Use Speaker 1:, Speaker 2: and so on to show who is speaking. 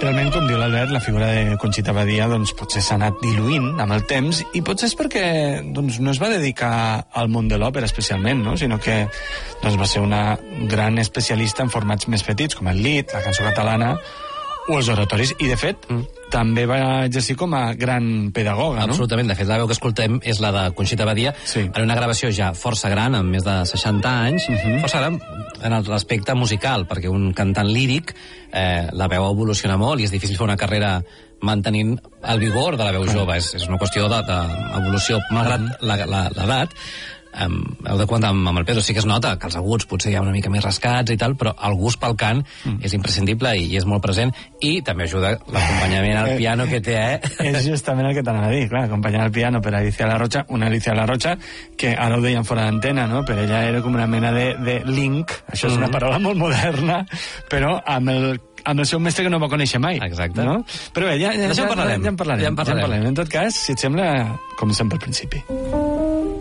Speaker 1: Realment, com diu l'Albert, la figura de Conxita Badia doncs, potser s'ha anat diluint amb el temps i potser és perquè doncs, no es va dedicar al món de l'òpera especialment, no? Sinó que doncs, va ser una gran especialista en formats més petits, com el lied, la cançó catalana o els oratoris, i de fet també va exercir com a gran pedagoga, no?
Speaker 2: Absolutament, de fet la veu que escoltem és la de Conxita Badia, en una gravació ja força gran, amb més de 60 anys, força gran en l'aspecte musical, perquè un cantant líric la veu evoluciona molt i és difícil fer una carrera mantenint el vigor de la veu jove, és una qüestió d'evolució, malgrat l'edat. Heu de comptar amb el Pedro, sí que es nota que els aguts potser hi ha una mica més rascats i tal, però el gust pel cant és imprescindible i és molt present, i també ajuda l'acompanyament al piano que té,
Speaker 1: És justament el que t'anava a dir, clar, acompanyar al piano per Alicia La Rocha, una Alicia La Rocha que ara ho deien fora d'antena, no? Per ella era com una mena de link, això és una paraula molt moderna, però amb el seu mestre que no va conèixer mai.
Speaker 2: Exacte.
Speaker 1: No? Però bé, ja en parlarem.
Speaker 2: Ja en parlarem.
Speaker 1: En tot cas, si et sembla, comencem pel principi.